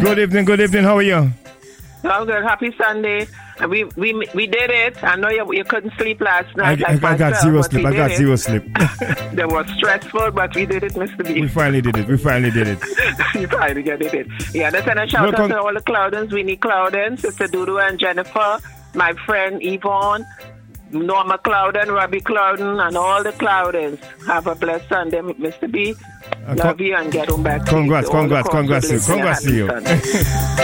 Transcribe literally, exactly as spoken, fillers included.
Good evening, good evening. How are you? I'm good. Happy Sunday. We we we did it. I know you, you couldn't sleep last night. I, like I, I got myself, zero but sleep. we I got did zero it. sleep. That was stressful, but we did it, Mister B. We finally did it. We finally did it. You finally get it. Yeah, let's send a shout Welcome. out to all the Cloudens, Winnie Clouden, Sister Dudu and Jennifer, my friend Yvonne, Norma Clouden, Robbie Clouden, and all the Cloudens. Have a blessed Sunday, Mister B. Uh, Love con- you and get home back. Congrats, to all the congrats, congrats to you. Cloudens. Congrats to you. Happy Sunday.